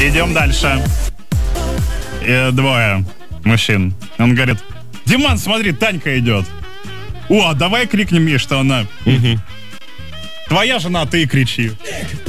Идем дальше. Двое мужчин. Он говорит: Диман, смотри, Танька идет. О, давай крикнем ей, что она... Твоя жена, ты и кричи.